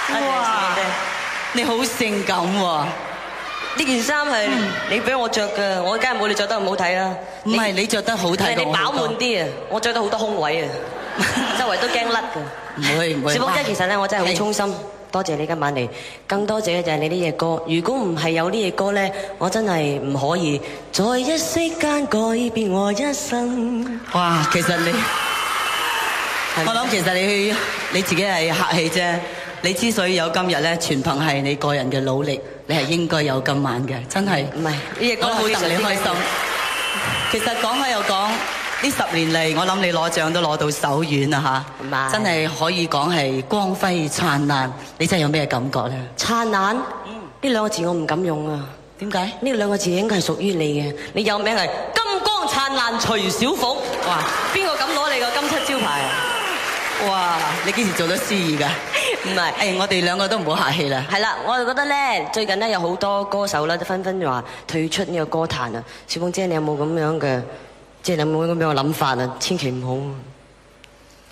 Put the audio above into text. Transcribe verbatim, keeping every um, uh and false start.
哇！你好性感喎！ 呢件衫係你俾我着嘅，我梗係冇你着得咁好睇啦。 唔係你着得好睇， 你飽滿啲啊！我着得好多空位啊，周圍都驚甩㗎。 唔會唔會。 小鳳姐，其實咧，我真係好衷心多謝你今晚嚟，更多謝嘅就係你呢隻歌。如果唔係有呢隻歌咧，我真係唔可以在一息間改變我一生。 哇！其實你，我諗其實你你自己係客氣啫。你之所以有今日咧，全憑係你個人嘅努力，你係應該有今晚嘅，真係。唔係，呢隻歌好戥你開心。其實講開又講，呢十年嚟，我諗你攞獎都攞到手軟啊嚇，真係可以講係光輝燦爛。你真係有咩感覺咧？燦爛？呢兩個字我唔敢用啊。點解？呢兩個字應該係屬於你嘅。你有名係金光燦爛徐小鳳。哇！邊個敢攞你個金漆招牌啊？哇！你幾時做咗司儀㗎？唔係，誒，我哋兩個都唔好客氣啦。係啦，我就覺得咧，最近咧有好多歌手咧都紛紛話退出呢個歌壇啊。小鳳姐，你有冇咁樣嘅，即係你有冇咁樣嘅諗法啊？千祈唔好。